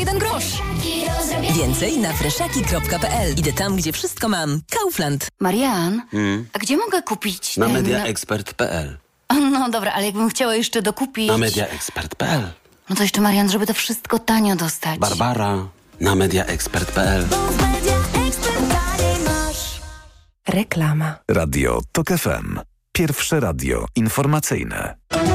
1 grosz. Więcej na freszaki.pl. Idę tam, gdzie wszystko mam. Kaufland. Marian, a gdzie mogę kupić Na mediaexpert.pl. No dobra, ale jakbym chciała jeszcze dokupić... Na mediaexpert.pl. No to jeszcze, Marian, żeby to wszystko tanio dostać. Barbara. Na mediaexpert.pl. Reklama. Radio TOK FM. Pierwsze radio informacyjne.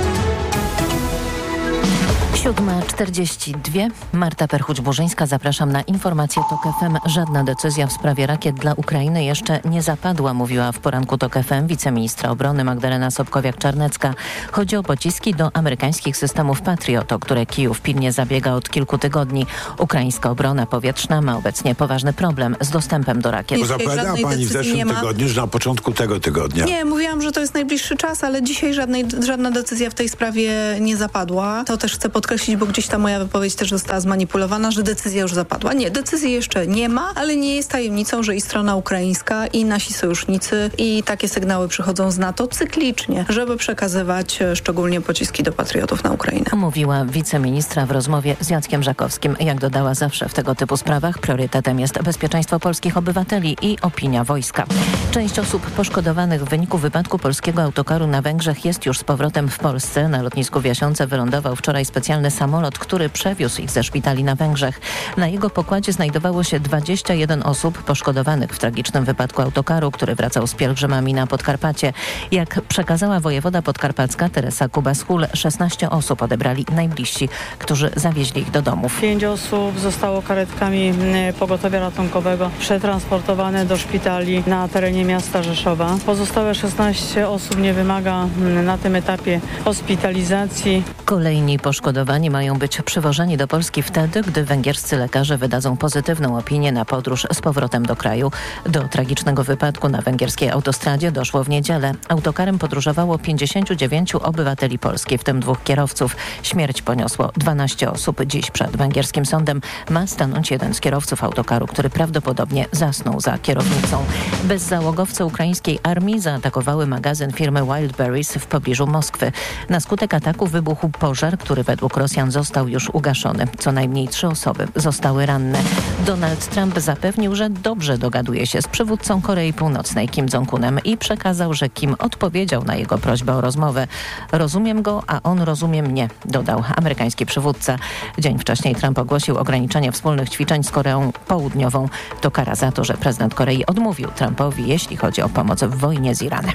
7:42. Marta Perchuć-Burzyńska, zapraszam na informację TOK FM. Żadna decyzja w sprawie rakiet dla Ukrainy jeszcze nie zapadła, mówiła w poranku TOK FM wiceministra obrony Magdalena Sobkowiak-Czarnecka. Chodzi o pociski do amerykańskich systemów Patriot, o które Kijów pilnie zabiega od kilku tygodni. Ukraińska obrona powietrzna ma obecnie poważny problem z dostępem do rakiet. Zapowiadała pani w zeszłym tygodniu, że na początku tego tygodnia. Nie, mówiłam, że to jest najbliższy czas, ale dzisiaj żadna decyzja w tej sprawie nie zapadła. To też chcę podkreślić, bo gdzieś ta moja wypowiedź też została zmanipulowana, że decyzja już zapadła. Nie, decyzji jeszcze nie ma, ale nie jest tajemnicą, że i strona ukraińska, i nasi sojusznicy, i takie sygnały przychodzą z NATO cyklicznie, żeby przekazywać szczególnie pociski do patriotów na Ukrainę. Mówiła wiceministra w rozmowie z Jackiem Żakowskim. Jak dodała, zawsze w tego typu sprawach priorytetem jest bezpieczeństwo polskich obywateli i opinia wojska. Część osób poszkodowanych w wyniku wypadku polskiego autokaru na Węgrzech jest już z powrotem w Polsce. Na lotnisku w Jasionce wylądował wczoraj specjalny samolot, który przewiózł ich ze szpitali na Węgrzech. Na jego pokładzie znajdowało się 21 osób poszkodowanych w tragicznym wypadku autokaru, który wracał z pielgrzymami na Podkarpacie. Jak przekazała wojewoda podkarpacka Teresa Kuba-Schul, 16 osób odebrali najbliżsi, którzy zawieźli ich do domów. 5 osób zostało karetkami pogotowia ratunkowego przetransportowane do szpitali na terenie miasta Rzeszowa. Pozostałe 16 osób nie wymaga na tym etapie hospitalizacji. Kolejni poszkodowani mają być przywożeni do Polski wtedy, gdy węgierscy lekarze wydadzą pozytywną opinię na podróż z powrotem do kraju. Do tragicznego wypadku na węgierskiej autostradzie doszło w niedzielę. Autokarem podróżowało 59 obywateli Polski, w tym 2 kierowców. Śmierć poniosło 12 osób. Dziś przed węgierskim sądem ma stanąć jeden z kierowców autokaru, który prawdopodobnie zasnął za kierownicą. Bezzałogowce ukraińskiej armii zaatakowały magazyn firmy Wildberries w pobliżu Moskwy. Na skutek ataku wybuchł pożar, który według Rosjan został już ugaszony. Co najmniej 3 osoby zostały ranne. Donald Trump zapewnił, że dobrze dogaduje się z przywódcą Korei Północnej Kim Jong-unem i przekazał, że Kim odpowiedział na jego prośbę o rozmowę. Rozumiem go, a on rozumie mnie, dodał amerykański przywódca. Dzień wcześniej Trump ogłosił ograniczenie wspólnych ćwiczeń z Koreą Południową. To kara za to, że prezydent Korei odmówił Trumpowi, jeśli chodzi o pomoc w wojnie z Iranem.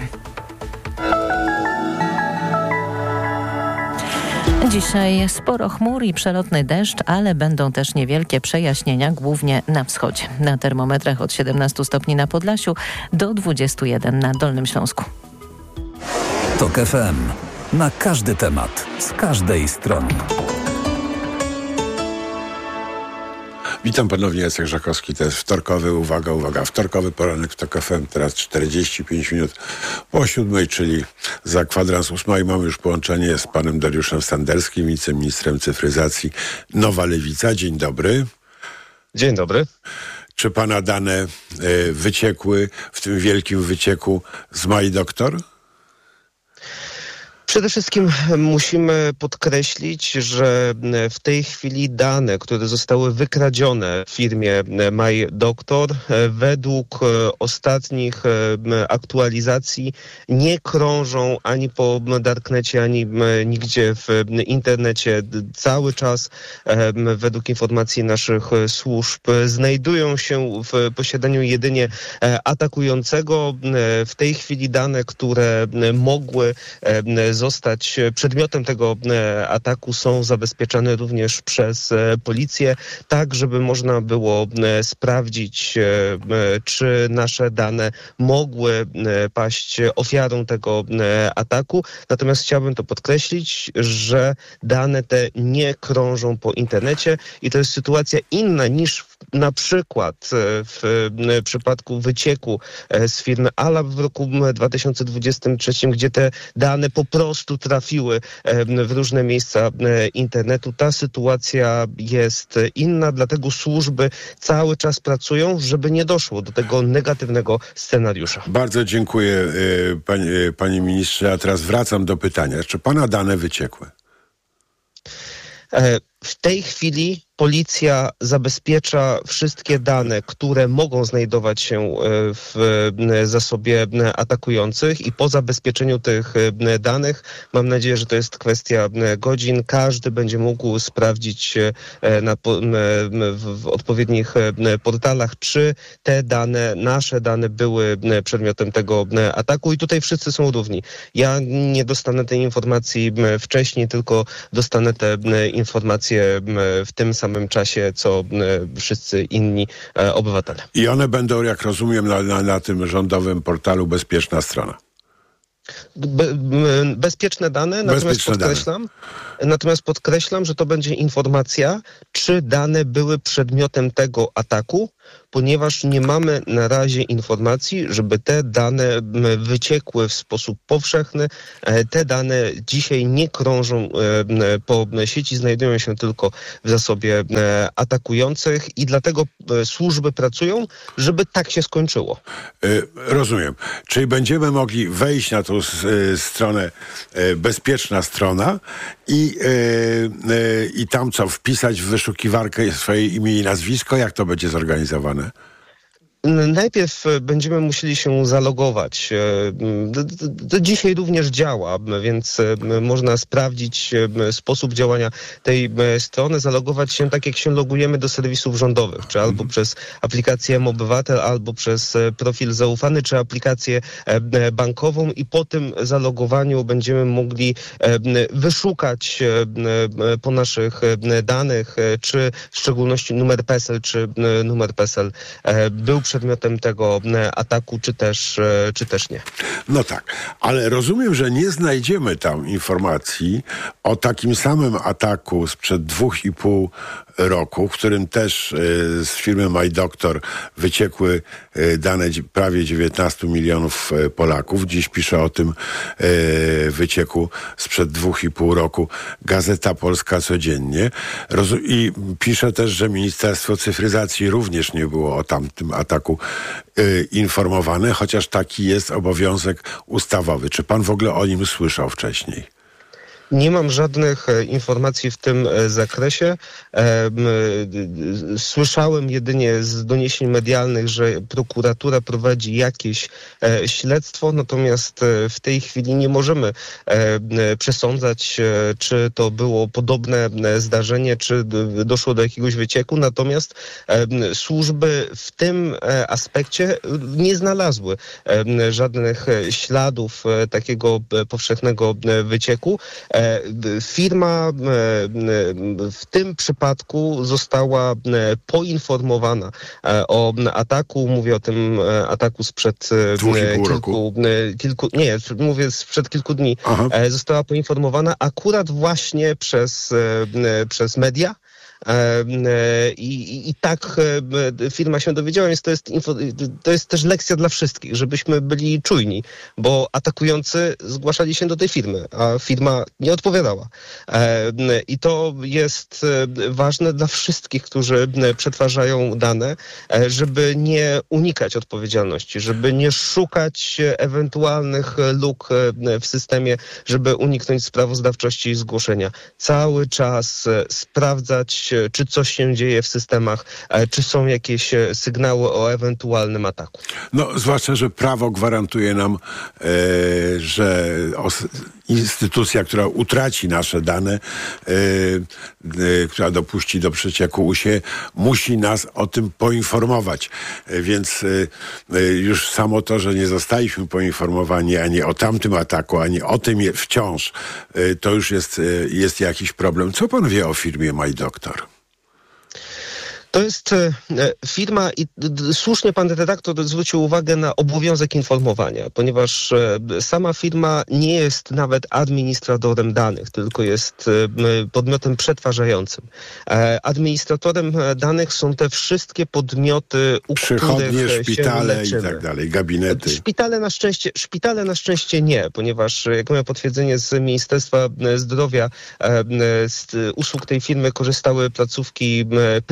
Dzisiaj sporo chmur i przelotny deszcz, ale będą też niewielkie przejaśnienia, głównie na wschodzie. Na termometrach od 17 stopni na Podlasiu do 21 na Dolnym Śląsku. TOK FM. Na każdy temat, z każdej strony. Witam ponownie, Jacek Żakowski. To jest wtorkowy, uwaga, wtorkowy poranek w TOK FM. Teraz 45 minut po 7, czyli za kwadrans 8. Mamy już połączenie z panem Dariuszem Standerskim, wiceministrem cyfryzacji Nowa Lewica. Dzień dobry. Dzień dobry. Czy pana dane wyciekły w tym wielkim wycieku z My Doctor? Przede wszystkim musimy podkreślić, że w tej chwili dane, które zostały wykradzione w firmie My Doctor, według ostatnich aktualizacji nie krążą ani po darknecie, ani nigdzie w internecie. Cały czas, według informacji naszych służb, znajdują się w posiadaniu jedynie atakującego. W tej chwili dane, które mogły zostać przedmiotem tego ataku, są zabezpieczane również przez policję, tak żeby można było sprawdzić, czy nasze dane mogły paść ofiarą tego ataku. Natomiast chciałbym to podkreślić, że dane te nie krążą po internecie i to jest sytuacja inna niż na przykład w przypadku wycieku z firmy Alab w roku 2023, gdzie te dane po prostu trafiły w różne miejsca internetu. Ta sytuacja jest inna, dlatego służby cały czas pracują, żeby nie doszło do tego negatywnego scenariusza. Bardzo dziękuję, panie ministrze. A teraz wracam do pytania. Czy pana dane wyciekły? W tej chwili policja zabezpiecza wszystkie dane, które mogą znajdować się w zasobie atakujących i po zabezpieczeniu tych danych, mam nadzieję, że to jest kwestia godzin, każdy będzie mógł sprawdzić w odpowiednich portalach, czy te dane, nasze dane były przedmiotem tego ataku i tutaj wszyscy są równi. Ja nie dostanę tej informacji wcześniej, tylko dostanę te informacje w tym samym czasie, co wszyscy inni obywatele. I one będą, jak rozumiem, na tym rządowym portalu Bezpieczna Strona. Bezpieczne dane, natomiast podkreślam, że to będzie informacja, czy dane były przedmiotem tego ataku, ponieważ nie mamy na razie informacji, żeby te dane wyciekły w sposób powszechny. Te dane dzisiaj nie krążą po sieci, znajdują się tylko w zasobie atakujących i dlatego służby pracują, żeby tak się skończyło. Rozumiem. Czyli będziemy mogli wejść na tą stronę Bezpieczna Strona i tam co? Wpisać w wyszukiwarkę swoje imię i nazwisko? Jak to będzie zorganizowane? Najpierw będziemy musieli się zalogować. To dzisiaj również działa, więc można sprawdzić sposób działania tej strony, zalogować się tak, jak się logujemy do serwisów rządowych, czy albo przez aplikację M-Obywatel, albo przez profil zaufany, czy aplikację bankową i po tym zalogowaniu będziemy mogli wyszukać po naszych danych, czy w szczególności numer PESEL, czy numer PESEL był przedmiotem tego ataku, czy też nie. No tak, ale rozumiem, że nie znajdziemy tam informacji o takim samym ataku sprzed 2,5 roku, w którym też z firmy MyDoctor wyciekły dane prawie 19 milionów Polaków. Dziś pisze o tym wycieku sprzed 2,5 roku Gazeta Polska codziennie. I pisze też, że Ministerstwo Cyfryzacji również nie było o tamtym ataku informowane, chociaż taki jest obowiązek ustawowy. Czy pan w ogóle o nim słyszał wcześniej? Nie mam żadnych informacji w tym zakresie. Słyszałem jedynie z doniesień medialnych, że prokuratura prowadzi jakieś śledztwo, natomiast w tej chwili nie możemy przesądzać, czy to było podobne zdarzenie, czy doszło do jakiegoś wycieku, natomiast służby w tym aspekcie nie znalazły żadnych śladów takiego powszechnego wycieku. Firma w tym przypadku została poinformowana o ataku. Mówię o tym ataku sprzed sprzed kilku dni. Aha. Została poinformowana akurat właśnie przez media. I tak firma się dowiedziała, więc to jest też lekcja dla wszystkich, żebyśmy byli czujni, bo atakujący zgłaszali się do tej firmy, a firma nie odpowiadała. I to jest ważne dla wszystkich, którzy przetwarzają dane, żeby nie unikać odpowiedzialności, żeby nie szukać ewentualnych luk w systemie, żeby uniknąć sprawozdawczości zgłoszenia. Cały czas sprawdzać, czy coś się dzieje w systemach, czy są jakieś sygnały o ewentualnym ataku. No, zwłaszcza, że prawo gwarantuje nam, że instytucja, która utraci nasze dane, która dopuści do przecieku musi nas o tym poinformować. Więc już samo to, że nie zostaliśmy poinformowani ani o tamtym ataku, ani o tym wciąż, to już jest jakiś problem. Co pan wie o firmie MyDoctor? To jest firma i słusznie pan redaktor zwrócił uwagę na obowiązek informowania, ponieważ sama firma nie jest nawet administratorem danych, tylko jest podmiotem przetwarzającym. Administratorem danych są te wszystkie podmioty, u przychodnie, których szpitale się i tak dalej, gabinety. Szpitale na szczęście nie, ponieważ jak miałem potwierdzenie z Ministerstwa Zdrowia, z usług tej firmy korzystały placówki prywatne,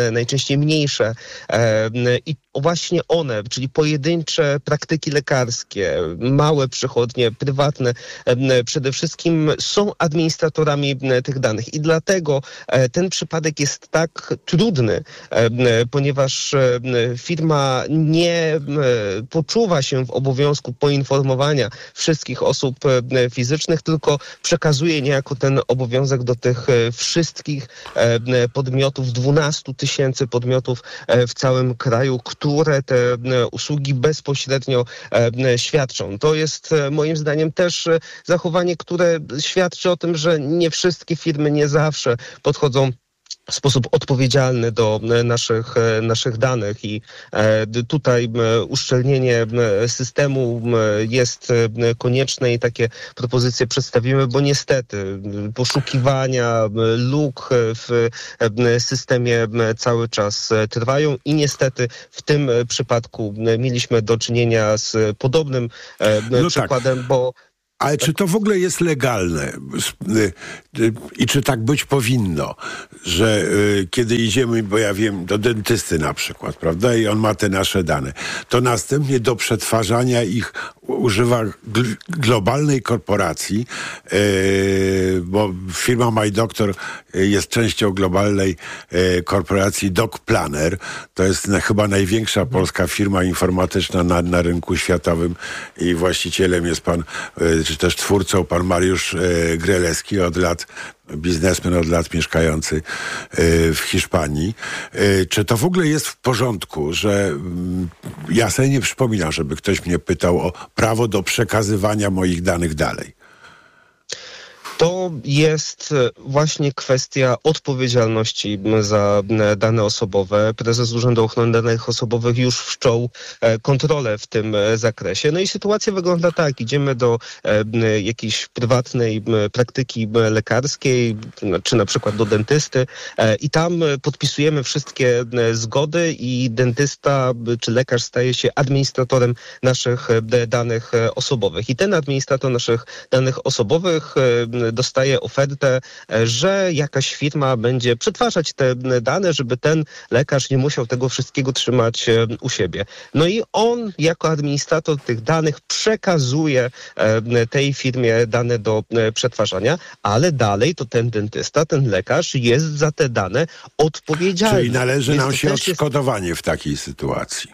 najczęściej mniejsze i właśnie one, czyli pojedyncze praktyki lekarskie, małe przychodnie, prywatne, przede wszystkim są administratorami tych danych i dlatego ten przypadek jest tak trudny, ponieważ firma nie poczuwa się w obowiązku poinformowania wszystkich osób fizycznych, tylko przekazuje niejako ten obowiązek do tych wszystkich podmiotów, 12 000 podmiotów w całym kraju, które te usługi bezpośrednio świadczą. To jest moim zdaniem też zachowanie, które świadczy o tym, że nie wszystkie firmy nie zawsze podchodzą w sposób odpowiedzialny do naszych danych i tutaj uszczelnienie systemu jest konieczne i takie propozycje przedstawimy, bo niestety poszukiwania luk w systemie cały czas trwają i niestety w tym przypadku mieliśmy do czynienia z podobnym przykładem, bo ale czy to w ogóle jest legalne i czy tak być powinno, że kiedy idziemy, bo ja wiem, do dentysty na przykład, prawda, i on ma te nasze dane, to następnie do przetwarzania ich używa globalnej korporacji, bo firma MyDoctor jest częścią globalnej korporacji DocPlanner. To jest chyba największa polska firma informatyczna na rynku światowym i właścicielem jest pan, czy też twórcą, pan Mariusz Grelewski, biznesmen od lat mieszkający w Hiszpanii. Czy to w ogóle jest w porządku, że ja sobie nie przypominam, żeby ktoś mnie pytał o prawo do przekazywania moich danych dalej? To jest właśnie kwestia odpowiedzialności za dane osobowe. Prezes Urzędu Ochrony Danych Osobowych już wszczął kontrolę w tym zakresie. No i sytuacja wygląda tak. Idziemy do jakiejś prywatnej praktyki lekarskiej, czy na przykład do dentysty i tam podpisujemy wszystkie zgody i dentysta czy lekarz staje się administratorem naszych danych osobowych. I ten administrator naszych danych osobowych dostaje ofertę, że jakaś firma będzie przetwarzać te dane, żeby ten lekarz nie musiał tego wszystkiego trzymać u siebie. No i on jako administrator tych danych przekazuje tej firmie dane do przetwarzania, ale dalej to ten dentysta, ten lekarz jest za te dane odpowiedzialny. Czyli należy nam się odszkodowanie w takiej sytuacji.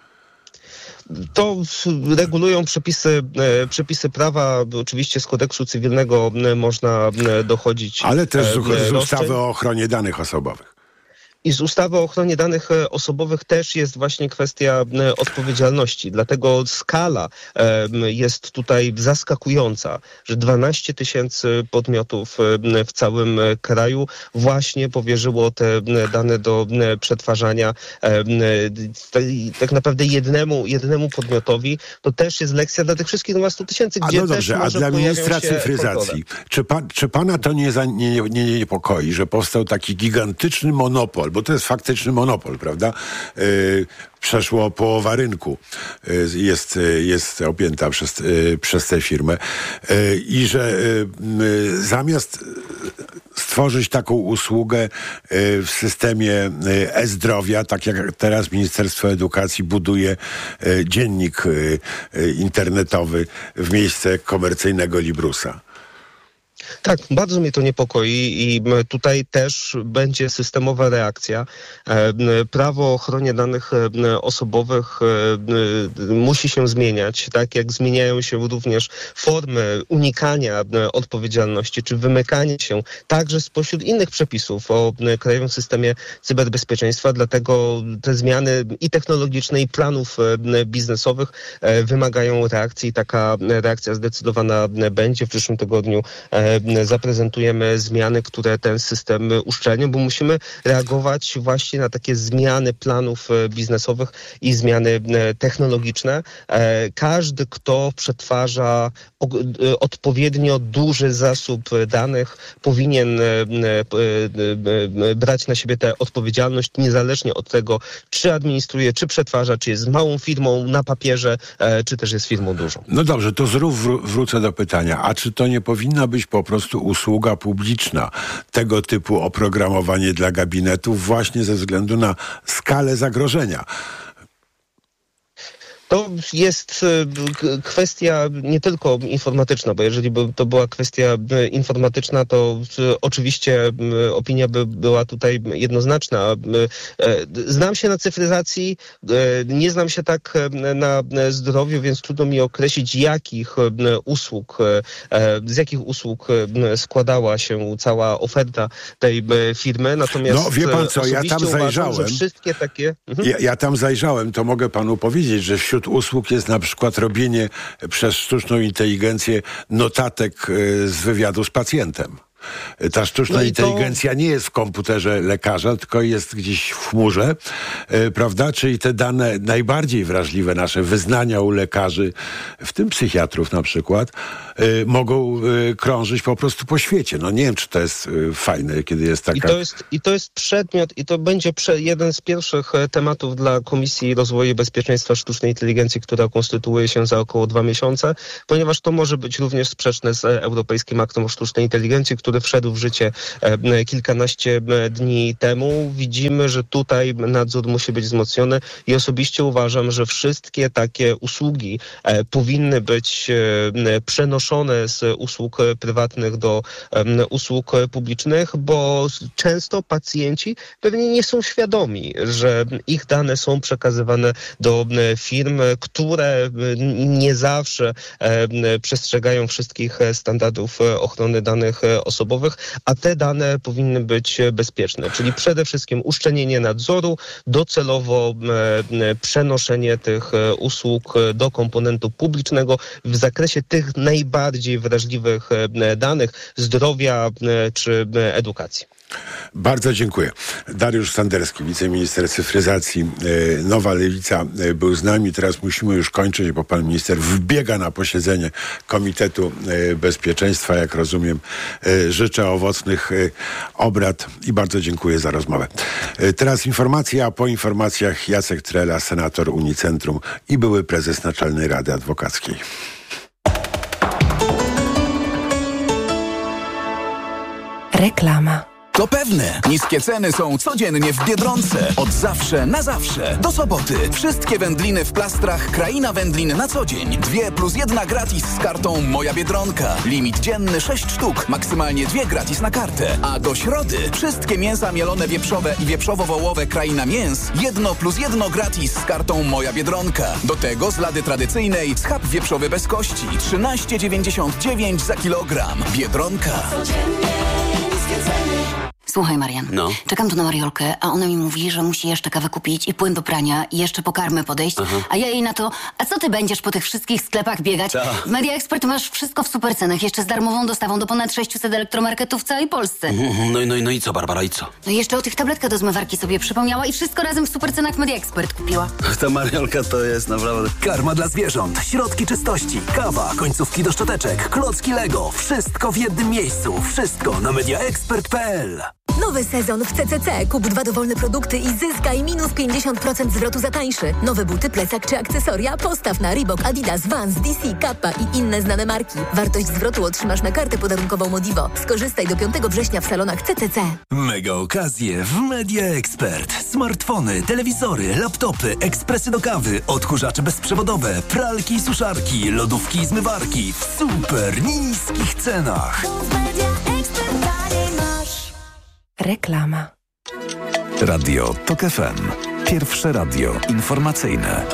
To regulują przepisy prawa, oczywiście z kodeksu cywilnego można dochodzić. Ale też z ustawy o ochronie danych osobowych. I z ustawy o ochronie danych osobowych też jest właśnie kwestia odpowiedzialności. Dlatego skala jest tutaj zaskakująca, że 12 000 podmiotów w całym kraju właśnie powierzyło te dane do przetwarzania tak naprawdę jednemu podmiotowi. To też jest lekcja dla tych wszystkich 12 000, gdzie no dobrze, też może a dla ministra się cyfryzacji, czy pana to nie niepokoi, że powstał taki gigantyczny monopol, bo to jest faktyczny monopol, prawda? Przeszło połowa rynku jest objęta przez tę firmę i że zamiast stworzyć taką usługę w systemie e-zdrowia, tak jak teraz Ministerstwo Edukacji buduje dziennik internetowy w miejsce komercyjnego Librusa. Tak, bardzo mnie to niepokoi i tutaj też będzie systemowa reakcja. Prawo o ochronie danych osobowych musi się zmieniać, tak jak zmieniają się również formy unikania odpowiedzialności czy wymykania się także spośród innych przepisów o krajowym systemie cyberbezpieczeństwa. Dlatego te zmiany i technologiczne, i planów biznesowych wymagają reakcji. Taka reakcja zdecydowana będzie w przyszłym tygodniu. Zaprezentujemy zmiany, które ten system uszczelnią, bo musimy reagować właśnie na takie zmiany planów biznesowych i zmiany technologiczne. Każdy, kto przetwarza odpowiednio duży zasób danych, powinien brać na siebie tę odpowiedzialność, niezależnie od tego, czy administruje, czy przetwarza, czy jest małą firmą na papierze, czy też jest firmą dużą. No dobrze, to znów wrócę do pytania. A czy to nie powinna być po prostu usługa publiczna. Tego typu oprogramowanie dla gabinetów właśnie ze względu na skalę zagrożenia. To jest kwestia nie tylko informatyczna, bo jeżeli by to była kwestia informatyczna, to oczywiście opinia by była tutaj jednoznaczna. Znam się na cyfryzacji, nie znam się tak na zdrowiu, więc trudno mi określić, z jakich usług składała się cała oferta tej firmy. Natomiast wie pan co, ja tam zajrzałem. Uważam, że wszystkie takie... Ja tam zajrzałem, to mogę panu powiedzieć, że wśród usług jest na przykład robienie przez sztuczną inteligencję notatek z wywiadu z pacjentem. Ta sztuczna inteligencja nie jest w komputerze lekarza, tylko jest gdzieś w chmurze, prawda? Czyli te dane najbardziej wrażliwe, nasze wyznania u lekarzy, w tym psychiatrów na przykład, mogą krążyć po prostu po świecie. No nie wiem, czy to jest fajne, kiedy jest taka... I to jest przedmiot, i to będzie jeden z pierwszych tematów dla Komisji Rozwoju i Bezpieczeństwa Sztucznej Inteligencji, która konstytuuje się za około 2 miesiące, ponieważ to może być również sprzeczne z Europejskim Aktem o Sztucznej Inteligencji, który wszedł w życie kilkanaście dni temu. Widzimy, że tutaj nadzór musi być wzmocniony i osobiście uważam, że wszystkie takie usługi powinny być przenoszone z usług prywatnych do usług publicznych, bo często pacjenci pewnie nie są świadomi, że ich dane są przekazywane do firm, które nie zawsze przestrzegają wszystkich standardów ochrony danych osobowych, a te dane powinny być bezpieczne. Czyli przede wszystkim uszczelnienie nadzoru, docelowo przenoszenie tych usług do komponentu publicznego w zakresie tych najbardziej wrażliwych danych zdrowia czy edukacji. Bardzo dziękuję. Dariusz Sanderski, wiceminister cyfryzacji, Nowa Lewica, był z nami. Teraz musimy już kończyć, bo pan minister wbiega na posiedzenie Komitetu Bezpieczeństwa. Jak rozumiem, życzę owocnych obrad i bardzo dziękuję za rozmowę. Teraz informacje, a po informacjach Jacek Trela, senator Unicentrum i były prezes Naczelnej Rady Adwokackiej. Reklama. To pewne. Niskie ceny są codziennie w Biedronce. Od zawsze na zawsze. Do soboty. Wszystkie wędliny w plastrach Kraina Wędlin na co dzień. 2+1 gratis z kartą Moja Biedronka. Limit dzienny 6 sztuk. Maksymalnie 2 gratis na kartę. A do środy wszystkie mięsa mielone wieprzowe i wieprzowo-wołowe Kraina Mięs 1+1 gratis z kartą Moja Biedronka. Do tego z lady tradycyjnej schab wieprzowy bez kości. 13,99 za kilogram. Biedronka. Słuchaj, Marian, czekam tu na Mariolkę, a ona mi mówi, że musi jeszcze kawę kupić i płyn do prania i jeszcze po karmę podejść, a ja jej na to, a co ty będziesz po tych wszystkich sklepach biegać? W Media Expert masz wszystko w super cenach, jeszcze z darmową dostawą do ponad 600 elektromarketów w całej Polsce. No i co, Barbara, i co? No i jeszcze o tych tabletkach do zmywarki sobie przypomniała i wszystko razem w super cenach w Media Expert kupiła. Ta Mariolka to jest naprawdę... Karma dla zwierząt, środki czystości, kawa, końcówki do szczoteczek, klocki Lego. Wszystko w jednym miejscu. Wszystko na mediaexpert.pl. Nowy sezon w CCC. Kup 2 dowolne produkty i zyskaj minus 50% zwrotu za tańszy. Nowe buty, plecak czy akcesoria postaw na Reebok, Adidas, Vans, DC, Kappa i inne znane marki. Wartość zwrotu otrzymasz na kartę podarunkową Modivo. Skorzystaj do 5 września w salonach CCC. Mega okazje w Media Expert. Smartfony, telewizory, laptopy, ekspresy do kawy, odkurzacze bezprzewodowe, pralki i suszarki, lodówki i zmywarki w super niskich cenach. Reklama. Radio TOK FM. Pierwsze radio informacyjne.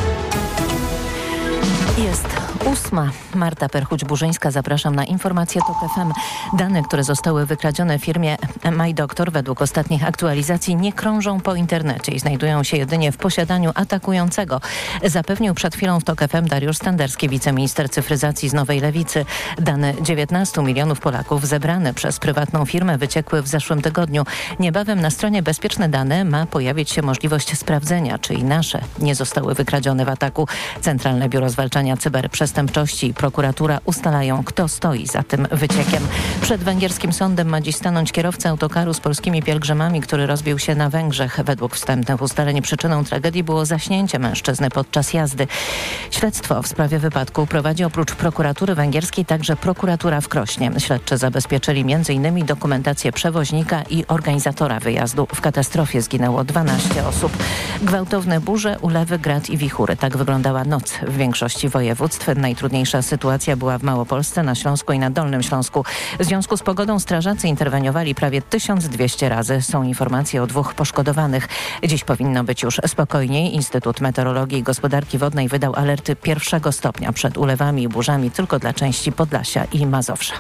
Jest 8. Marta Perchuć-Burzyńska. Zapraszam na informacje TOK FM. Dane, które zostały wykradzione w firmie MyDoktor według ostatnich aktualizacji nie krążą po internecie i znajdują się jedynie w posiadaniu atakującego. Zapewnił przed chwilą w TOK FM Dariusz Sanderski, wiceminister cyfryzacji z Nowej Lewicy. Dane 19 milionów Polaków zebrane przez prywatną firmę wyciekły w zeszłym tygodniu. Niebawem na stronie Bezpieczne Dane ma pojawić się możliwość sprawdzenia, czy i nasze nie zostały wykradzione w ataku. Centralne Biuro Zwalczania Cyberprzestępstw Przestępczości i prokuratura ustalają, kto stoi za tym wyciekiem. Przed węgierskim sądem ma dziś stanąć kierowca autokaru z polskimi pielgrzymami, który rozbił się na Węgrzech. Według wstępnych ustaleń przyczyną tragedii było zaśnięcie mężczyzny podczas jazdy. Śledztwo w sprawie wypadku prowadzi oprócz prokuratury węgierskiej także prokuratura w Krośnie. Śledczy zabezpieczyli m.in. dokumentację przewoźnika i organizatora wyjazdu. W katastrofie zginęło 12 osób. Gwałtowne burze, ulewy, grad i wichury. Tak wyglądała noc w większości województw. Najtrudniejsza sytuacja była w Małopolsce, na Śląsku i na Dolnym Śląsku. W związku z pogodą strażacy interweniowali prawie 1200 razy. Są informacje o 2 poszkodowanych. Dziś powinno być już spokojniej. Instytut Meteorologii i Gospodarki Wodnej wydał alerty 1. stopnia przed ulewami i burzami tylko dla części Podlasia i Mazowsza.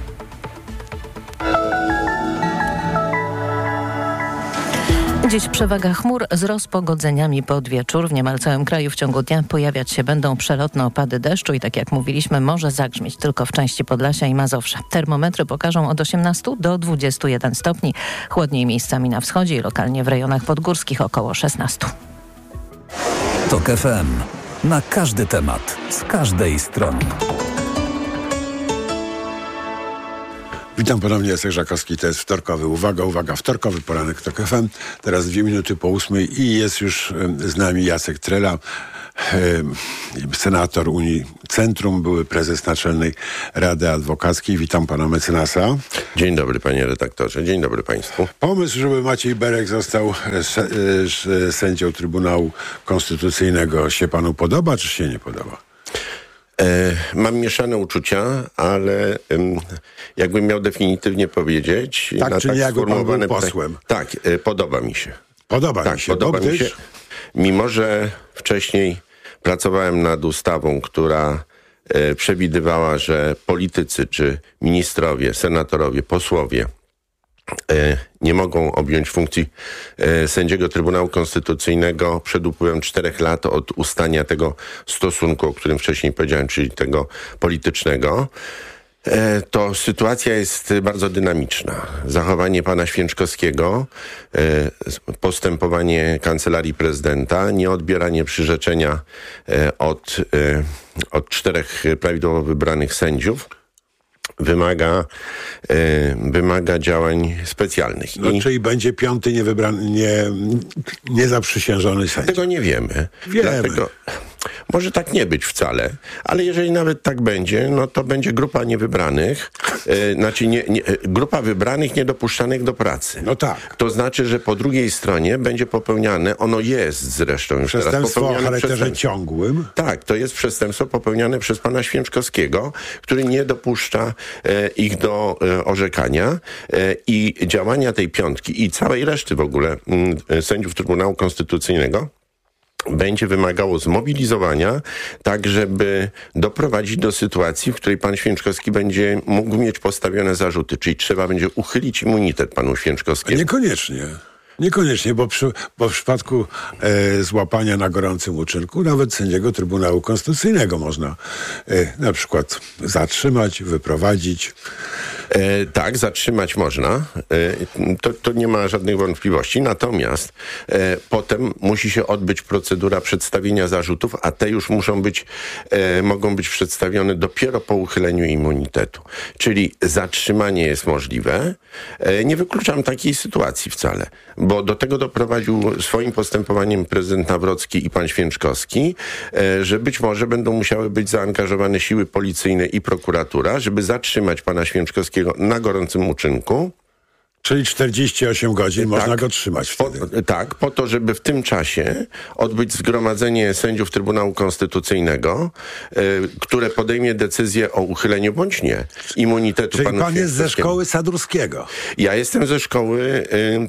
Dziś przewaga chmur z rozpogodzeniami pod wieczór. W niemal całym kraju w ciągu dnia pojawiać się będą przelotne opady deszczu i tak jak mówiliśmy, może zagrzmieć tylko w części Podlasia i Mazowsza. Termometry pokażą od 18 do 21 stopni. Chłodniej miejscami na wschodzie i lokalnie w rejonach podgórskich około 16. TOK FM. Na każdy temat, z każdej strony. Witam ponownie, Jacek Żakowski, to jest wtorkowy, uwaga, wtorkowy poranek TOK FM. Teraz 2 minuty po 8 i jest już z nami Jacek Trela, senator Unii Centrum, były prezes Naczelnej Rady Adwokackiej. Witam pana mecenasa. Dzień dobry, panie redaktorze, dzień dobry państwu. Pomysł, żeby Maciej Berek został sędzią Trybunału Konstytucyjnego się panu podoba, czy się nie podoba? Mam mieszane uczucia, ale jakbym miał definitywnie powiedzieć... Tak, czyli jakby pan był posłem. Tak, podoba mi się. Podoba mi się. Mimo że wcześniej pracowałem nad ustawą, która przewidywała, że politycy czy ministrowie, senatorowie, posłowie nie mogą objąć funkcji sędziego Trybunału Konstytucyjnego przed upływem 4 lat od ustania tego stosunku, o którym wcześniej powiedziałem, czyli tego politycznego, to sytuacja jest bardzo dynamiczna. Zachowanie pana Święczkowskiego, postępowanie Kancelarii Prezydenta, nieodbieranie przyrzeczenia od 4 prawidłowo wybranych sędziów wymaga działań specjalnych. Czyli będzie 5. niezaprzysiężony sędzia. Tego nie wiemy. Dlatego może tak nie być wcale, ale jeżeli nawet tak będzie, no to będzie grupa niewybranych, grupa wybranych niedopuszczanych do pracy. No tak. To znaczy, że po drugiej stronie będzie popełniane, ono jest zresztą już teraz przestępstwo o charakterze ciągłym. Tak, to jest przestępstwo popełniane przez pana Święczkowskiego, który nie dopuszcza ich do orzekania i działania tej 5 i całej reszty w ogóle sędziów Trybunału Konstytucyjnego będzie wymagało zmobilizowania, tak żeby doprowadzić do sytuacji, w której pan Święczkowski będzie mógł mieć postawione zarzuty, czyli trzeba będzie uchylić immunitet panu Święczkowskiemu. Niekoniecznie, bo w przypadku złapania na gorącym uczynku nawet sędziego Trybunału Konstytucyjnego można na przykład zatrzymać, wyprowadzić. Tak, zatrzymać można. To nie ma żadnych wątpliwości. Natomiast potem musi się odbyć procedura przedstawienia zarzutów, a te już mogą być przedstawione dopiero po uchyleniu immunitetu. Czyli zatrzymanie jest możliwe. Nie wykluczam takiej sytuacji wcale, bo do tego doprowadził swoim postępowaniem prezydent Nawrocki i pan Święczkowski, że być może będą musiały być zaangażowane siły policyjne i prokuratura, żeby zatrzymać pana Święczkowskiego na gorącym uczynku. Czyli 48 godzin można go trzymać wtedy. Po to, żeby w tym czasie odbyć zgromadzenie sędziów Trybunału Konstytucyjnego, które podejmie decyzję o uchyleniu bądź nie immunitetu panu Święczkowskiemu. Czyli pan jest ze szkoły Sadurskiego. Ja jestem ze szkoły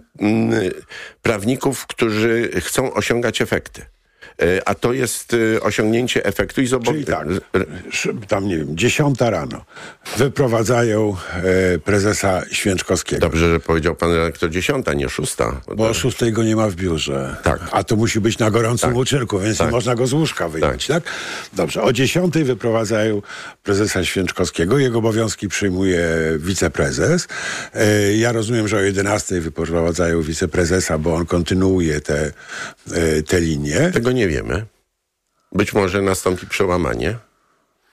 prawników, którzy chcą osiągać efekty. A to jest osiągnięcie efektu i Czyli tak, tam nie wiem, 10 rano wyprowadzają prezesa Święczkowskiego. Dobrze, że powiedział pan redaktor 10, nie 6. Bo o 6 go nie ma w biurze. Tak. A to musi być na gorącym uczynku, więc nie można go z łóżka wyjąć, tak? Dobrze, o 10 wyprowadzają prezesa Święczkowskiego, jego obowiązki przyjmuje wiceprezes. Ja rozumiem, że o 11 wyprowadzają wiceprezesa, bo on kontynuuje te linie. Tego nie wiemy. Być może nastąpi przełamanie.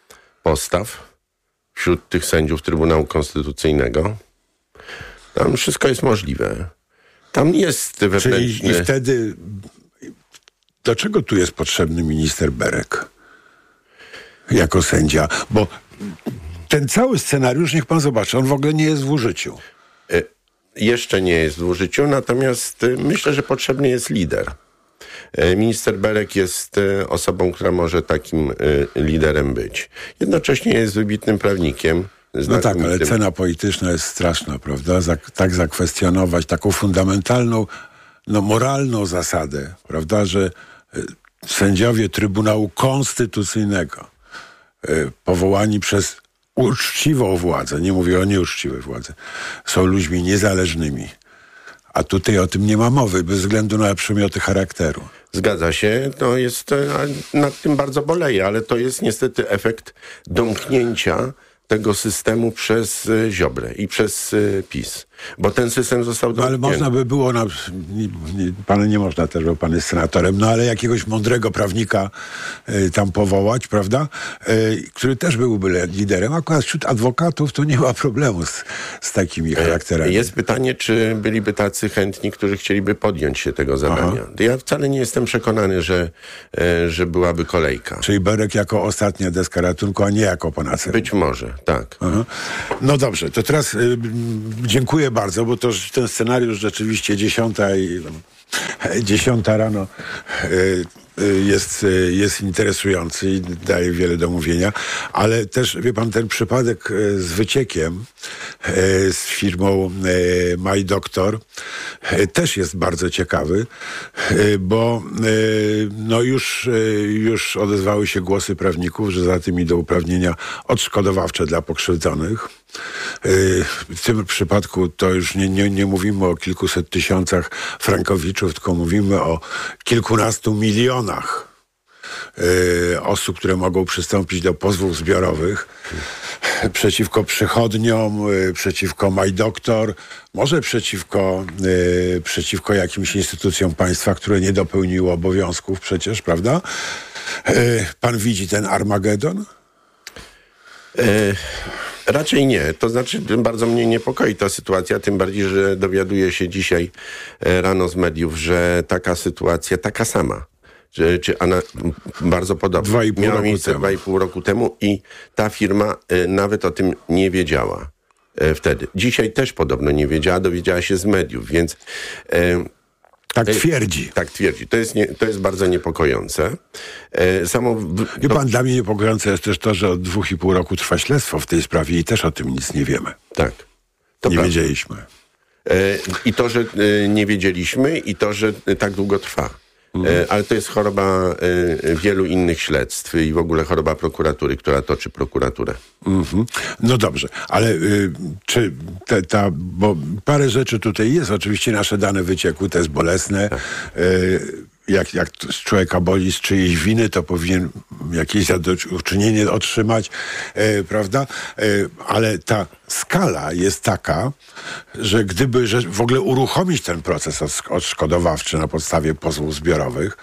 postaw wśród tych sędziów Trybunału Konstytucyjnego. Tam wszystko jest możliwe. Tam jest wewnętrzny... Czyli wtedy do czego tu jest potrzebny minister Berek jako sędzia? Bo ten cały scenariusz, niech pan zobaczy, on w ogóle nie jest w użyciu. Jeszcze nie jest w użyciu, natomiast myślę, że potrzebny jest lider. Minister Berek jest osobą, która może takim liderem być. Jednocześnie jest wybitnym prawnikiem. No tak, ale cena polityczna jest straszna, prawda? Tak zakwestionować taką fundamentalną, moralną zasadę, prawda, że sędziowie Trybunału Konstytucyjnego powołani przez uczciwą władzę, nie mówię o nieuczciwej władzy, są ludźmi niezależnymi. A tutaj o tym nie ma mowy, bez względu na przymioty charakteru. Zgadza się, to jest, nad tym bardzo boleję, ale to jest niestety efekt domknięcia tego systemu przez Ziobrę i przez PiS. Bo ten system został domknięty. Ale można by było, pana nie można też, bo pan jest senatorem, ale jakiegoś mądrego prawnika tam powołać, prawda? Który też byłby liderem. Akurat wśród adwokatów to nie ma problemu z takimi charakterami. Jest pytanie, czy byliby tacy chętni, którzy chcieliby podjąć się tego zadania. Ja wcale nie jestem przekonany, że byłaby kolejka. Czyli Berek jako ostatnia deska ratunku, a nie jako panacea. Być może, tak. No dobrze, to teraz dziękuję bardzo, bo to ten scenariusz rzeczywiście 10 rano jest interesujący i daje wiele do mówienia, ale też, wie pan, ten przypadek z wyciekiem z firmą My Doctor też jest bardzo ciekawy, bo już odezwały się głosy prawników, że za tym idą uprawnienia odszkodowawcze dla pokrzywdzonych. W tym przypadku to już nie mówimy o kilkuset tysiącach frankowiczów, tylko mówimy o kilkunastu milionach osób, które mogą przystąpić do pozwów zbiorowych przeciwko przychodniom, przeciwko My Doctor, może przeciwko jakimś instytucjom państwa, które nie dopełniły obowiązków przecież, prawda? Pan widzi ten Armagedon? Raczej nie. To znaczy, bardzo mnie niepokoi ta sytuacja, tym bardziej, że dowiaduję się dzisiaj rano z mediów, że taka sytuacja, taka sama, bardzo podobna, miała miejsce 2,5 roku temu i ta firma nawet o tym nie wiedziała wtedy. Dzisiaj też podobno nie wiedziała, dowiedziała się z mediów, więc... Tak twierdzi. Tak twierdzi. To jest bardzo niepokojące. Wie pan, dla mnie niepokojące jest też to, że od 2,5 roku trwa śledztwo w tej sprawie i też o tym nic nie wiemy. Tak. Nie wiedzieliśmy. I to, że nie wiedzieliśmy i to, że tak długo trwa. Ale to jest choroba wielu innych śledztw i w ogóle choroba prokuratury, która toczy prokuraturę. No dobrze, ale czy bo parę rzeczy tutaj jest, oczywiście nasze dane wyciekły, to jest bolesne. Jak człowieka boli z czyjejś winy, to powinien jakieś zadośćuczynienie otrzymać, prawda? Ale ta skala jest taka, że gdyby w ogóle uruchomić ten proces odszkodowawczy na podstawie pozwów zbiorowych,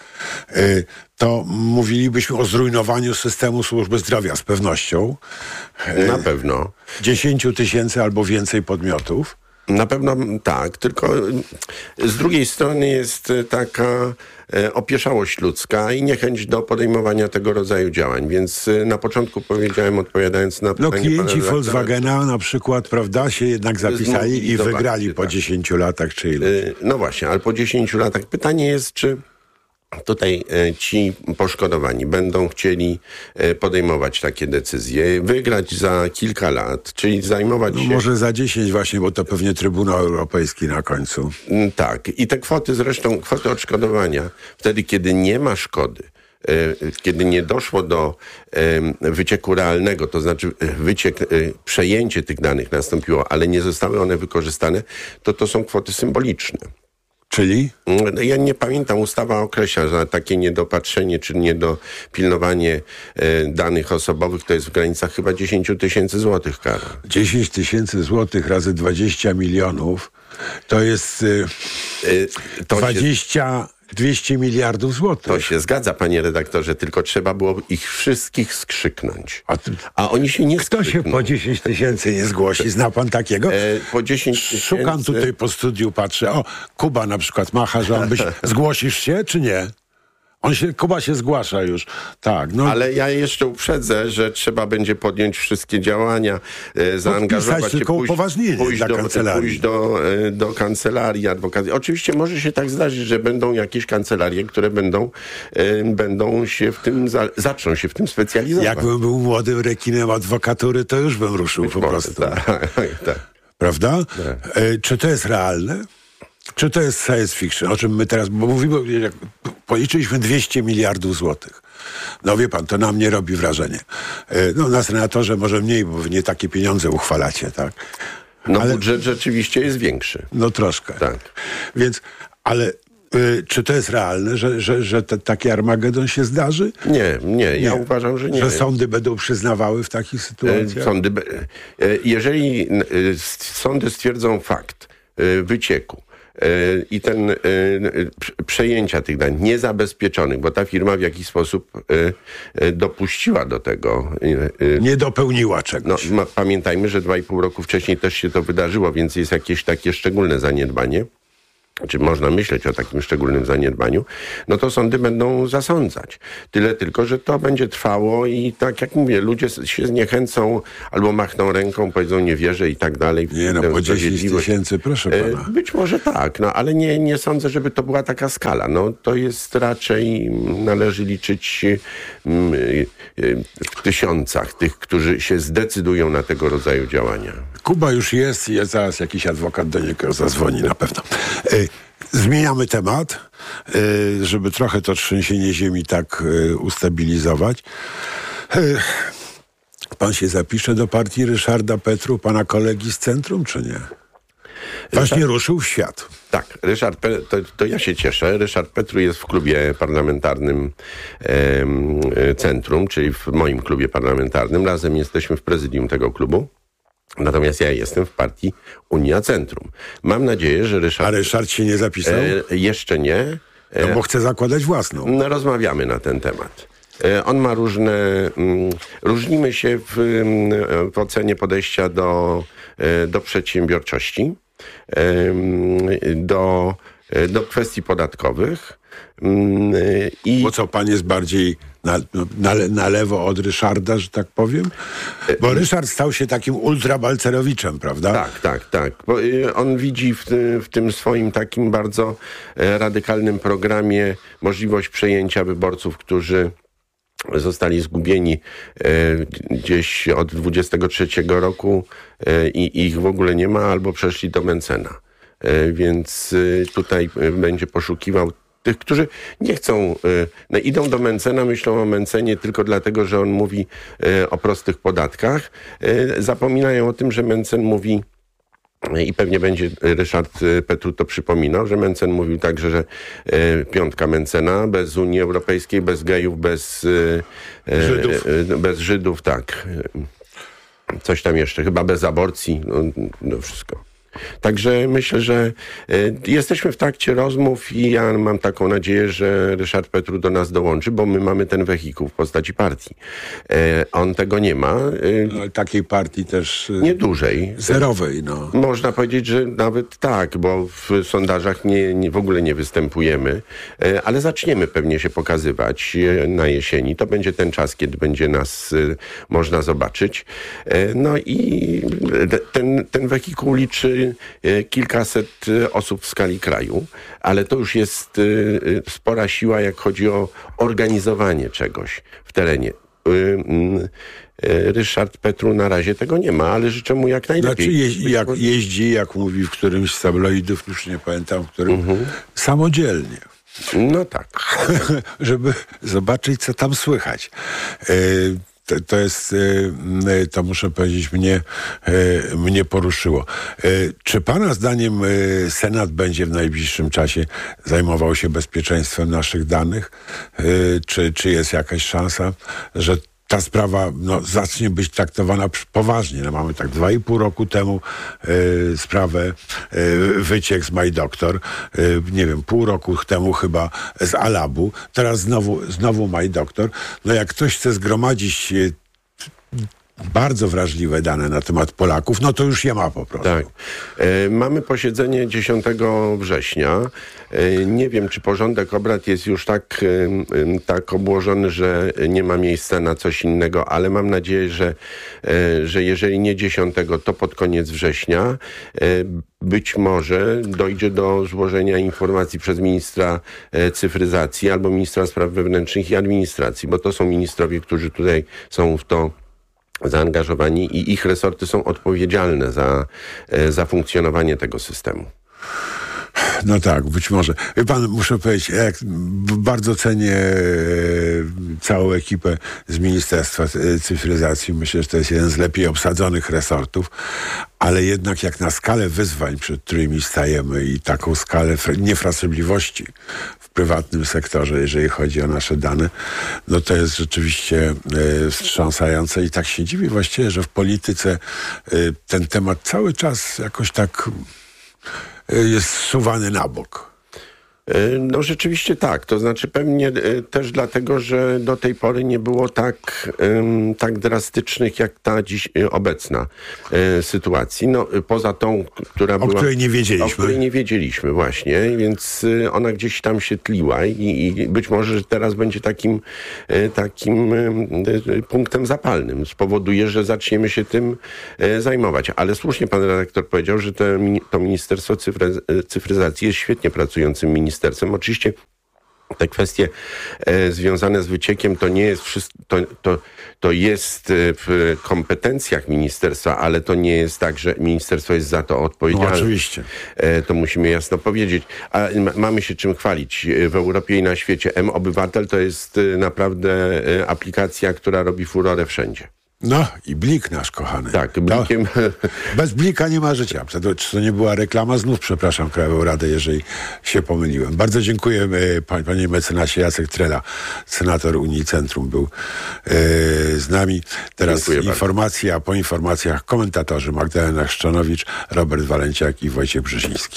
to mówilibyśmy o zrujnowaniu systemu służby zdrowia z pewnością. Na pewno. 10 000 albo więcej podmiotów. Na pewno tak, tylko z drugiej strony jest taka opieszałość ludzka i niechęć do podejmowania tego rodzaju działań, więc na początku powiedziałem, odpowiadając na pytanie klienci Volkswagena na przykład, prawda, się jednak zapisali i wygrali po 10 latach czy ileś. No właśnie, ale po 10 latach pytanie jest, czy tutaj ci poszkodowani będą chcieli podejmować takie decyzje, wygrać za kilka lat, czyli zajmować się... Może za 10 właśnie, bo to pewnie Trybunał Europejski na końcu. Tak. I te kwoty zresztą, kwoty odszkodowania, wtedy kiedy nie ma szkody, kiedy nie doszło do wycieku realnego, to znaczy przejęcie tych danych nastąpiło, ale nie zostały one wykorzystane, to są kwoty symboliczne. Czyli? Ja nie pamiętam, ustawa określa, że takie niedopatrzenie czy niedopilnowanie danych osobowych to jest w granicach chyba 10 000 złotych kara. 10 000 złotych razy 20 milionów to jest 20 200 miliardów złotych. To się zgadza, panie redaktorze, tylko trzeba było ich wszystkich skrzyknąć. A oni się nie skrzykną. Kto się po 10 tysięcy nie zgłosi? Zna pan takiego? Po 10 tysięcy... Szukam tutaj po studiu, patrzę. O, Kuba na przykład macha, że on zgłosisz się, czy nie? Kuba się zgłasza już. Tak, no. Ale ja jeszcze uprzedzę, że trzeba będzie podjąć wszystkie działania, zaangażować się, pójść do kancelarii adwokackiej. Oczywiście może się tak zdarzyć, że będą jakieś kancelarie, które będą się w tym, zaczną się w tym specjalizować. Jakbym był młodym rekinem adwokatury, to już bym ruszył po prostu. Tak. Prawda? Tak. Czy to jest realne? Czy to jest science fiction, o czym my teraz, bo mówimy, jak policzyliśmy 200 miliardów złotych. No wie pan, to na mnie robi wrażenie. No na senatorze może mniej, bo wy nie takie pieniądze uchwalacie, tak? Ale budżet rzeczywiście jest większy. No troszkę. Tak. Więc, ale czy to jest realne, że taki Armagedon się zdarzy? Nie. Ja uważam, że nie. Że sądy będą przyznawały w takich sytuacjach? Jeżeli sądy stwierdzą fakt wycieku, i ten przejęcia tych danych niezabezpieczonych, bo ta firma w jakiś sposób dopuściła do tego. Nie dopełniła czegoś. No, pamiętajmy, że 2,5 roku wcześniej też się to wydarzyło, więc jest jakieś takie szczególne zaniedbanie. Czy można myśleć o takim szczególnym zaniedbaniu, no to sądy będą zasądzać. Tyle tylko, że to będzie trwało i tak jak mówię, ludzie się zniechęcą albo machną ręką, powiedzą nie wierzę i tak dalej. Nie, no po 10 tysięcy, proszę pana. Być może tak, no ale nie sądzę, żeby to była taka skala. No to jest raczej, należy liczyć w tysiącach tych, którzy się zdecydują na tego rodzaju działania. Kuba już jest i zaraz jakiś adwokat do niego zadzwoni na pewno. Zmieniamy temat, żeby trochę to trzęsienie ziemi tak ustabilizować. Pan się zapisze do partii Ryszarda Petru, pana kolegi z Centrum, czy nie? Właśnie ruszył w świat. Tak, to ja się cieszę. Ryszard Petru jest w klubie parlamentarnym Centrum, czyli w moim klubie parlamentarnym. Razem jesteśmy w prezydium tego klubu. Natomiast ja jestem w partii Unia Centrum. Mam nadzieję, że Ryszard... A Ryszard się nie zapisał? Jeszcze nie. No bo chce zakładać własną. No, rozmawiamy na ten temat. On ma różnimy się w ocenie podejścia do przedsiębiorczości, do kwestii podatkowych. Bo co, pan jest bardziej na lewo od Ryszarda, że tak powiem? Bo Ryszard stał się takim ultrabalcerowiczem, prawda? Tak. Bo on widzi w tym swoim takim bardzo radykalnym programie możliwość przejęcia wyborców, którzy zostali zgubieni gdzieś od 23 roku i ich w ogóle nie ma, albo przeszli do Mentzena. Więc tutaj będzie poszukiwał tych, którzy nie chcą, idą do Mentzena, myślą o Mentzenie tylko dlatego, że on mówi o prostych podatkach. Zapominają o tym, że Mentzen mówi, i pewnie będzie Ryszard Petru to przypominał, że Mentzen mówił także, że piątka Mentzena, bez Unii Europejskiej, bez gejów, bez Żydów, tak. Coś tam jeszcze, chyba bez aborcji, no wszystko. Także myślę, że jesteśmy w trakcie rozmów i ja mam taką nadzieję, że Ryszard Petru do nas dołączy, bo my mamy ten wehikuł w postaci partii. On tego nie ma. No, takiej partii też... Niedużej. Zerowej, no. Można powiedzieć, że nawet tak, bo w sondażach w ogóle nie występujemy, ale zaczniemy pewnie się pokazywać na jesieni. To będzie ten czas, kiedy będzie nas można zobaczyć. No i ten wehikuł liczy kilkaset osób w skali kraju, ale to już jest spora siła, jak chodzi o organizowanie czegoś w terenie. Ryszard Petru na razie tego nie ma, ale życzę mu jak najlepiej. Znaczy jeździ, jak mówi w którymś z tabloidów, już nie pamiętam, w którym, samodzielnie. No tak. Żeby zobaczyć, co tam słychać. To jest, to muszę powiedzieć, mnie poruszyło. Czy pana zdaniem Senat będzie w najbliższym czasie zajmował się bezpieczeństwem naszych danych? Czy jest jakaś szansa, że ta sprawa zacznie być traktowana poważnie. Mamy tak 2,5 roku temu sprawę wyciek z My Doctor, nie wiem, pół roku temu chyba z Alabu, teraz znowu My Doctor. Jak ktoś chce zgromadzić bardzo wrażliwe dane na temat Polaków, to już je ma po prostu. Tak. Mamy posiedzenie 10 września. Nie wiem, czy porządek obrad jest już tak obłożony, że nie ma miejsca na coś innego, ale mam nadzieję, że jeżeli nie 10, to pod koniec września być może dojdzie do złożenia informacji przez ministra cyfryzacji albo ministra spraw wewnętrznych i administracji, bo to są ministrowie, którzy tutaj są w to zaangażowani i ich resorty są odpowiedzialne za funkcjonowanie tego systemu. No tak, być może. Wie pan, muszę powiedzieć, bardzo cenię całą ekipę z Ministerstwa Cyfryzacji. Myślę, że to jest jeden z lepiej obsadzonych resortów, ale jednak jak na skalę wyzwań, przed którymi stajemy i taką skalę niefrasobliwości w prywatnym sektorze, jeżeli chodzi o nasze dane, to jest rzeczywiście wstrząsające i tak się dziwi właściwie, że w polityce ten temat cały czas jakoś tak jest zsuwany na bok. Rzeczywiście tak. To znaczy pewnie też dlatego, że do tej pory nie było tak drastycznych jak ta dziś obecna sytuacji. Poza tą, która była... O której nie wiedzieliśmy. O której nie wiedzieliśmy właśnie, więc ona gdzieś tam się tliła i być może, że teraz będzie takim punktem zapalnym. Spowoduje, że zaczniemy się tym zajmować. Ale słusznie pan redaktor powiedział, że to Ministerstwo Cyfryzacji jest świetnie pracującym ministerstwem. Oczywiście te kwestie związane z wyciekiem to nie jest to jest w kompetencjach ministerstwa, ale to nie jest tak, że ministerstwo jest za to odpowiedzialne. Oczywiście. To musimy jasno powiedzieć. A mamy się czym chwalić. W Europie i na świecie M-Obywatel to jest naprawdę aplikacja, która robi furorę wszędzie. I Blik nasz kochany. Tak, Blikiem... Bez Blika nie ma życia. Czy to nie była reklama? Znów przepraszam Krajową Radę, jeżeli się pomyliłem. Bardzo dziękuję panie mecenasie Jacek Trela, senator Unii Centrum był z nami. Teraz dziękuję informacje, bardzo. A po informacjach komentatorzy Magdalena Chrzczanowicz, Robert Walenciak i Wojciech Brzeziński.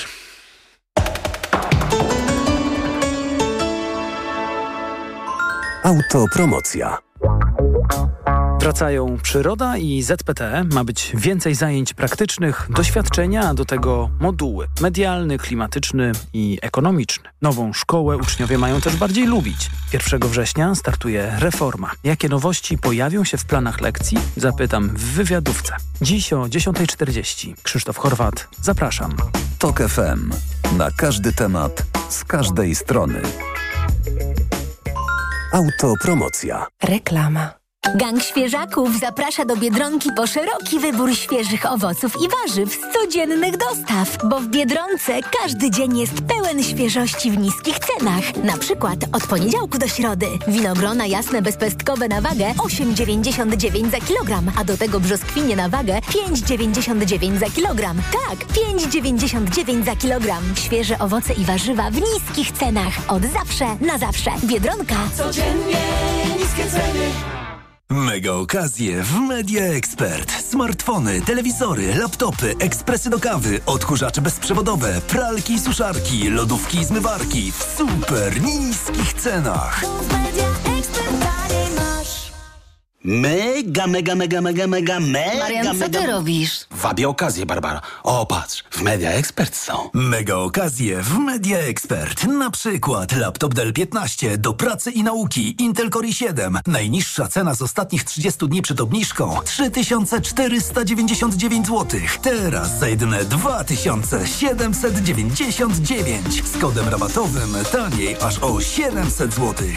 Autopromocja. Wracają przyroda i ZPT. Ma być więcej zajęć praktycznych, doświadczenia, a do tego moduły medialny, klimatyczny i ekonomiczny. Nową szkołę uczniowie mają też bardziej lubić. 1 września startuje reforma. Jakie nowości pojawią się w planach lekcji? Zapytam w wywiadówce. Dziś o 10:40. Krzysztof Chorwat. Zapraszam. TOK FM. Na każdy temat, z każdej strony. Autopromocja. Reklama. Gang Świeżaków zaprasza do Biedronki po szeroki wybór świeżych owoców i warzyw z codziennych dostaw, bo w Biedronce każdy dzień jest pełen świeżości w niskich cenach. Na przykład od poniedziałku do środy winogrona jasne bezpestkowe na wagę 8,99 za kilogram, a do tego brzoskwinie na wagę 5,99 za kilogram. Tak, 5,99 za kilogram. Świeże owoce i warzywa w niskich cenach. Od zawsze na zawsze. Biedronka. Codziennie niskie ceny. Mega okazje w Media Expert. Smartfony, telewizory, laptopy, ekspresy do kawy, odkurzacze bezprzewodowe, pralki i suszarki, lodówki i zmywarki w super niskich cenach. Mega. Marian, co ty robisz? Wabię okazję, Barbara. O, patrz, w Media Expert są. Mega okazje w Media Expert. Na przykład laptop Dell 15 do pracy i nauki, Intel Core i7. Najniższa cena z ostatnich 30 dni przed obniżką 3499 zł. Teraz za jedyne 2799. Z kodem rabatowym taniej aż o 700 zł.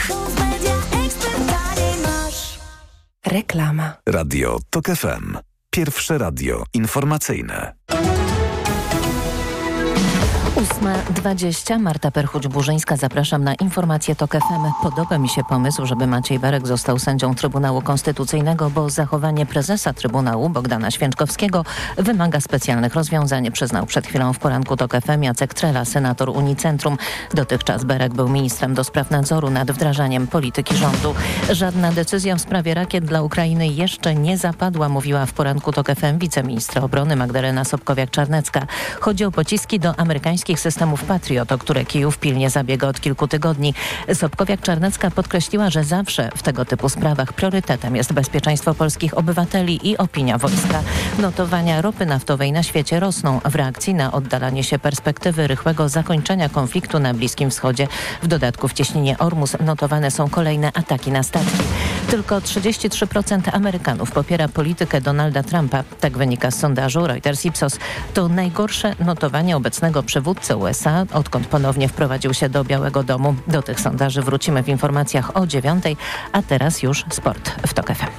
Reklama. Radio TOK FM. Pierwsze radio informacyjne. 8:20. Marta Perchuć-Burzyńska. Zapraszam na informację TOK FM. Podoba mi się pomysł, żeby Maciej Berek został sędzią Trybunału Konstytucyjnego, bo zachowanie prezesa Trybunału Bogdana Święczkowskiego wymaga specjalnych rozwiązań, przyznał przed chwilą w poranku TOK FM Jacek Trela, senator Unicentrum. Dotychczas Berek był ministrem do spraw nadzoru nad wdrażaniem polityki rządu. Żadna decyzja w sprawie rakiet dla Ukrainy jeszcze nie zapadła, mówiła w poranku TOK FM wiceministra obrony Magdalena Sobkowiak-Czarnecka. Chodzi o pociski do amerykańskich systemów Patriot, o które Kijów pilnie zabiega od kilku tygodni. Sobkowiak-Czarnecka podkreśliła, że zawsze w tego typu sprawach priorytetem jest bezpieczeństwo polskich obywateli i opinia wojska. Notowania ropy naftowej na świecie rosną w reakcji na oddalanie się perspektywy rychłego zakończenia konfliktu na Bliskim Wschodzie. W dodatku w cieśninie Ormus notowane są kolejne ataki na statki. Tylko 33% Amerykanów popiera politykę Donalda Trumpa. Tak wynika z sondażu Reuters-Ipsos. To najgorsze notowanie obecnego przywódcy USA, odkąd ponownie wprowadził się do Białego Domu. Do tych sondaży wrócimy w informacjach o 9:00, a teraz już sport w TOK FM.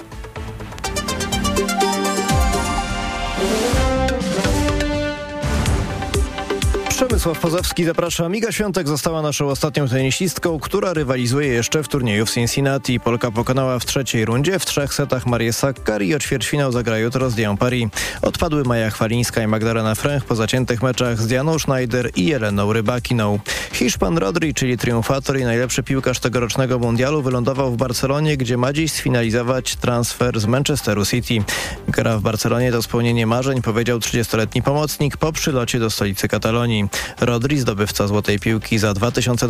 Przemysław Pozowski, zapraszam. Iga Świątek została naszą ostatnią tenisistką, która rywalizuje jeszcze w turnieju w Cincinnati. Polka pokonała w trzeciej rundzie w 3 setach Marię Sakkari i o ćwierćfinał zagra jutro z Dianą Paris. Odpadły Maja Chwalińska i Magdalena Fręch po zaciętych meczach z Dianą Schneider i Jeleną Rybakiną. Hiszpan Rodri, czyli triumfator i najlepszy piłkarz tegorocznego mundialu, wylądował w Barcelonie, gdzie ma dziś sfinalizować transfer z Manchesteru City. Gra w Barcelonie to spełnienie marzeń, powiedział 30-letni pomocnik po przylocie do stolicy Katalonii. Rodri, zdobywca Złotej Piłki za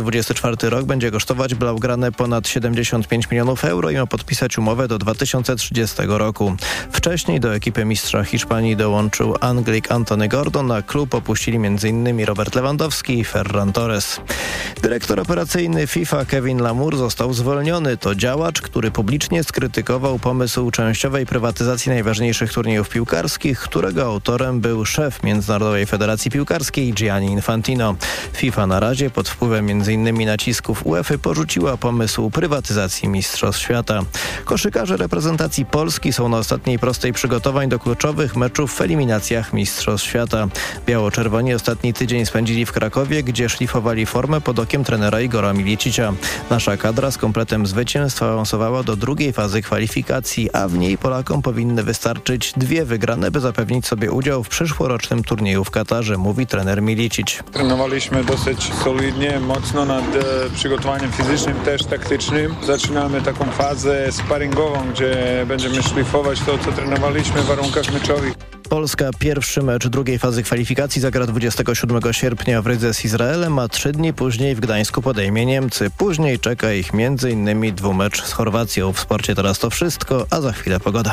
2024 rok, będzie kosztować blaugrane ponad 75 milionów euro i ma podpisać umowę do 2030 roku. Wcześniej do ekipy mistrza Hiszpanii dołączył Anglik Antony Gordon, a klub opuścili m.in. Robert Lewandowski i Ferran Torres. Dyrektor operacyjny FIFA Kevin Lamour został zwolniony. To działacz, który publicznie skrytykował pomysł częściowej prywatyzacji najważniejszych turniejów piłkarskich, którego autorem był szef Międzynarodowej Federacji Piłkarskiej Gianni Infantino. FIFA na razie pod wpływem m.in. nacisków UEFA porzuciła pomysł prywatyzacji Mistrzostw Świata. Koszykarze reprezentacji Polski są na ostatniej prostej przygotowań do kluczowych meczów w eliminacjach Mistrzostw Świata. Biało-czerwoni ostatni tydzień spędzili w Krakowie, gdzie szlifowali formę pod okiem trenera Igora Milicicia. Nasza kadra z kompletem zwycięstw awansowała do drugiej fazy kwalifikacji, a w niej Polakom powinny wystarczyć 2 wygrane, by zapewnić sobie udział w przyszłorocznym turnieju w Katarze, mówi trener Milicic. Trenowaliśmy dosyć solidnie, mocno nad przygotowaniem fizycznym, też taktycznym. Zaczynamy taką fazę sparingową, gdzie będziemy szlifować to, co trenowaliśmy w warunkach meczowych. Polska pierwszy mecz drugiej fazy kwalifikacji zagra 27 sierpnia w Rydze z Izraelem, a 3 dni później w Gdańsku podejmie Niemcy. Później czeka ich m.in. dwumecz z Chorwacją. W sporcie teraz to wszystko, a za chwilę pogoda.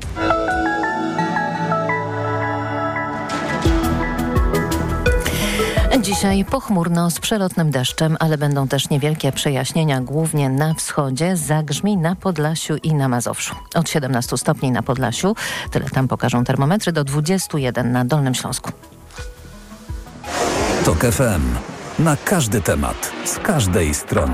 Dzisiaj pochmurno z przelotnym deszczem, ale będą też niewielkie przejaśnienia, głównie na wschodzie, zagrzmi na Podlasiu i na Mazowszu. Od 17 stopni na Podlasiu, tyle tam pokażą termometry, do 21 na Dolnym Śląsku. TOK FM. Na każdy temat, z każdej strony.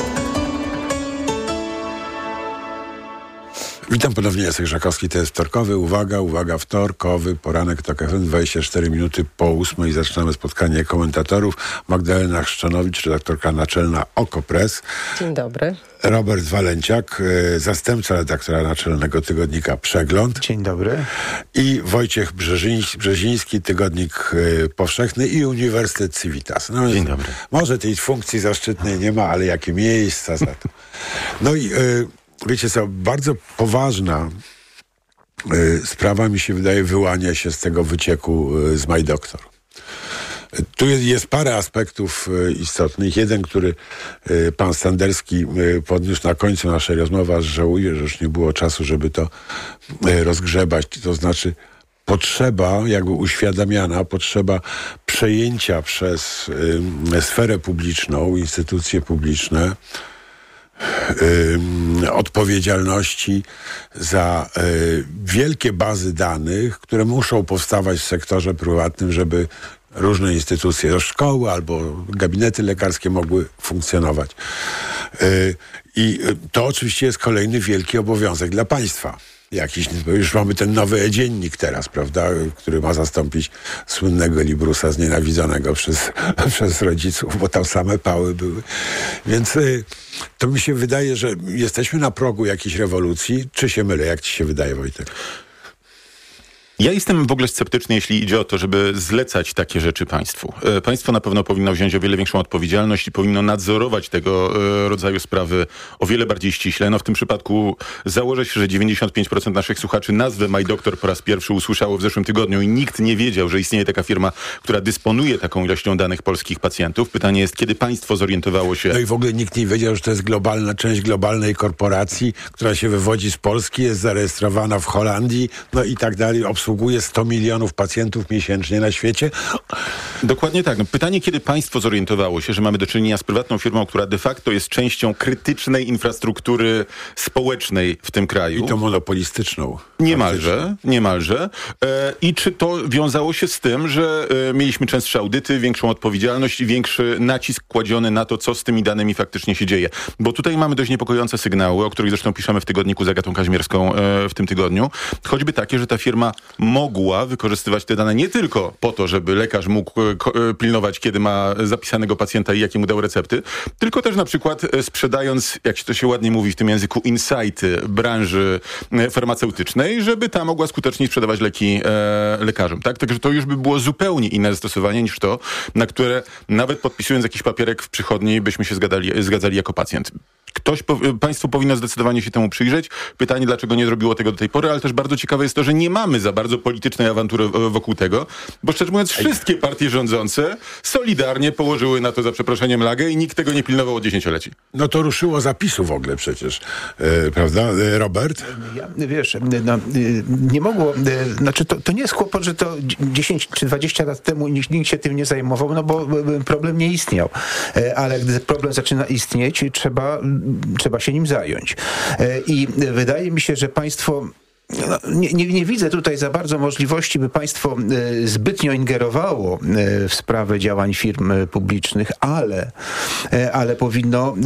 Witam ponownie, Jacek Żakowski, to jest wtorkowy, uwaga, wtorkowy poranek TOK FM, 24 minuty po 8:00 zaczynamy spotkanie komentatorów. Magdalena Chrzczanowicz, redaktorka naczelna OKO.press. Dzień dobry. Robert Walenciak, zastępca redaktora naczelnego tygodnika Przegląd. Dzień dobry. I Wojciech Brzeziński, Tygodnik Powszechny i Uniwersytet Civitas. No, dzień dobry. Może tej funkcji zaszczytnej nie ma, ale jakie miejsca za to. No i wiecie co, bardzo poważna sprawa mi się wydaje wyłania się z tego wycieku z My Doctor. Tu jest parę aspektów istotnych. Jeden, który pan Standerski podniósł na końcu naszej rozmowy, aż żałuję, że już nie było czasu, żeby to rozgrzebać. To znaczy potrzeba, jakby uświadamiana, potrzeba przejęcia przez sferę publiczną, instytucje publiczne, odpowiedzialności za wielkie bazy danych, które muszą powstawać w sektorze prywatnym, żeby różne instytucje, szkoły albo gabinety lekarskie mogły funkcjonować. I to oczywiście jest kolejny wielki obowiązek dla państwa. jakiś, bo już mamy ten nowy e-dziennik teraz, prawda, który ma zastąpić słynnego Librusa znienawidzonego przez rodziców, bo tam same pały były. Więc to mi się wydaje, że jesteśmy na progu jakiejś rewolucji. Czy się mylę? Jak ci się wydaje, Wojtek? Ja jestem w ogóle sceptyczny, jeśli idzie o to, żeby zlecać takie rzeczy państwu. Państwo na pewno powinno wziąć o wiele większą odpowiedzialność i powinno nadzorować tego rodzaju sprawy o wiele bardziej ściśle. No w tym przypadku założę się, że 95% naszych słuchaczy nazwę MyDoctor po raz pierwszy usłyszało w zeszłym tygodniu i nikt nie wiedział, że istnieje taka firma, która dysponuje taką ilością danych polskich pacjentów. Pytanie jest, kiedy państwo zorientowało się... No i w ogóle nikt nie wiedział, że to jest globalna część globalnej korporacji, która się wywodzi z Polski, jest zarejestrowana w Holandii, no i tak dalej, obsługuje 100 milionów pacjentów miesięcznie na świecie. Dokładnie tak. No, pytanie, kiedy państwo zorientowało się, że mamy do czynienia z prywatną firmą, która de facto jest częścią krytycznej infrastruktury społecznej w tym kraju. I to monopolistyczną. Niemalże. I czy to wiązało się z tym, że mieliśmy częstsze audyty, większą odpowiedzialność i większy nacisk kładziony na to, co z tymi danymi faktycznie się dzieje. Bo tutaj mamy dość niepokojące sygnały, o których zresztą piszemy w tygodniku z Agatą Kazimierską w tym tygodniu. Choćby takie, że ta firma mogła wykorzystywać te dane nie tylko po to, żeby lekarz mógł pilnować, kiedy ma zapisanego pacjenta i jakie mu dał recepty, tylko też na przykład sprzedając, jak to się ładnie mówi w tym języku, insighty branży farmaceutycznej, żeby ta mogła skutecznie sprzedawać leki lekarzom. Tak? Także to już by było zupełnie inne zastosowanie niż to, na które nawet podpisując jakiś papierek w przychodni byśmy się zgadzali jako pacjent. Państwo powinno zdecydowanie się temu przyjrzeć. Pytanie, dlaczego nie zrobiło tego do tej pory, ale też bardzo ciekawe jest to, że nie mamy za bardzo politycznej awantury wokół tego, bo szczerze mówiąc wszystkie partie rządzące solidarnie położyły na to, za przeproszeniem, lagę i nikt tego nie pilnował od dziesięcioleci. No to ruszyło zapisu w ogóle przecież, prawda, Robert? Wiesz, nie mogło, znaczy to nie jest kłopot, że to 10 czy 20 lat temu nikt się tym nie zajmował, no bo problem nie istniał. Ale gdy problem zaczyna istnieć, trzeba się nim zająć. I wydaje mi się, że państwo... Nie widzę tutaj za bardzo możliwości, by państwo zbytnio ingerowało w sprawę działań firm publicznych, ale powinno